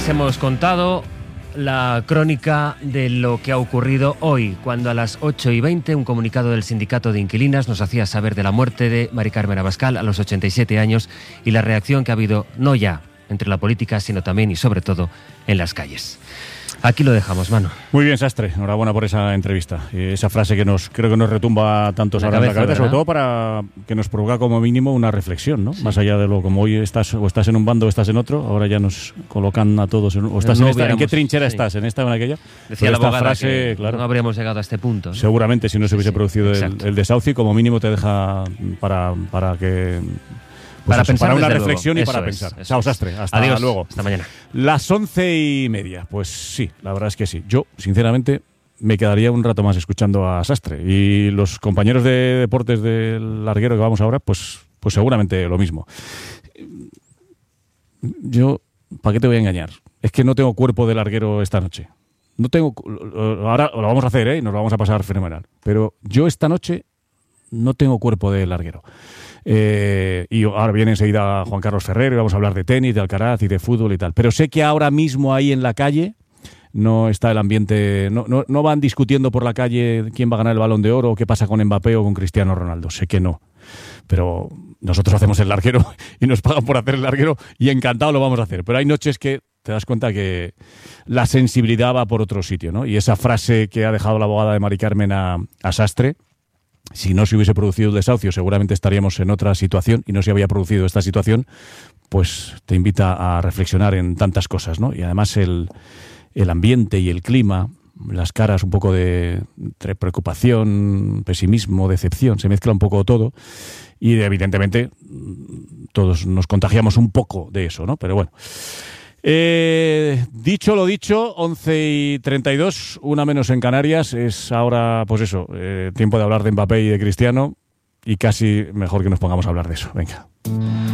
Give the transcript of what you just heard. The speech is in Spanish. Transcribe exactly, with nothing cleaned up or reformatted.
Les hemos contado la crónica de lo que ha ocurrido hoy, cuando a las ocho y veinte un comunicado del Sindicato de Inquilinas nos hacía saber de la muerte de Mari Carmen Abascal a los ochenta y siete años y la reacción que ha habido no ya entre la política, sino también y sobre todo en las calles. Aquí lo dejamos, Manu. Muy bien, Sastre. Enhorabuena por esa entrevista. Eh, esa frase que nos creo que nos retumba a tantos La ahora cabeza, en la cabeza, ¿verdad? sobre todo para que nos provoca como mínimo una reflexión, ¿no? Sí. Más allá de lo como hoy estás o estás en un bando o estás en otro, ahora ya nos colocan a todos en, o estás No en, esta, ¿en qué hubiéramos- trinchera sí. estás? ¿En esta o en aquella? Decía Pero la esta abogada frase, que claro, no habríamos llegado a este punto, ¿no? seguramente si no se Sí, hubiese sí, producido el, exacto. el desahucio, como mínimo te deja para, para que... pues Para eso, pensar, para una desde luego. reflexión y Eso para es, pensar. eso Chao, es. Sastre. Hasta Adiós. luego. Hasta mañana. Las once y media. Pues sí, la verdad es que sí. Yo, sinceramente, me quedaría un rato más escuchando a Sastre. Y los compañeros de deportes del larguero que vamos ahora, pues, pues seguramente lo mismo. Yo, ¿para qué te voy a engañar? Es que no tengo cuerpo de larguero esta noche. No tengo... Ahora lo vamos a hacer, ¿eh? Y nos lo vamos a pasar fenomenal. Pero yo esta noche no tengo cuerpo de larguero. Eh, y ahora viene enseguida Juan Carlos Ferrero y vamos a hablar de tenis, de Alcaraz y de fútbol y tal. Pero sé que ahora mismo ahí en la calle no está el ambiente, no, no, no van discutiendo por la calle quién va a ganar el Balón de Oro o qué pasa con Mbappé o con Cristiano Ronaldo. Sé que no. Pero nosotros hacemos el larguero y nos pagan por hacer el larguero y encantado lo vamos a hacer. Pero hay noches que te das cuenta que la sensibilidad va por otro sitio, ¿no? Y esa frase que ha dejado la abogada de Mari Carmen a, a Sastre, si no se hubiese producido el desahucio, seguramente estaríamos en otra situación, y no se había producido esta situación, pues te invita a reflexionar en tantas cosas, ¿no? Y además el, el ambiente y el clima, las caras un poco de entre preocupación, pesimismo, decepción, se mezcla un poco todo, y evidentemente todos nos contagiamos un poco de eso, ¿no? Pero bueno. Eh, dicho lo dicho, once y treinta y dos, una menos en Canarias, es ahora, pues eso, eh, tiempo de hablar de Mbappé y de Cristiano, y casi mejor que nos pongamos a hablar de eso. Venga.